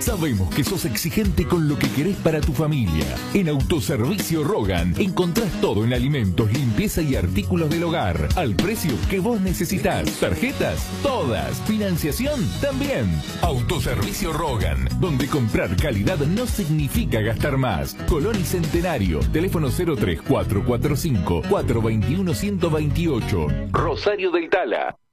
Sabemos que sos exigente con lo que querés para tu familia. En Autoservicio Rogan encontrás todo en alimentos, limpieza y artículos del hogar al precio que vos necesitás. Tarjetas, todas. Financiación, también. Autoservicio Rogan, donde comprar calidad no significa gastar más. Colón y Centenario, teléfono 03445 421 128. Rosario del Tala.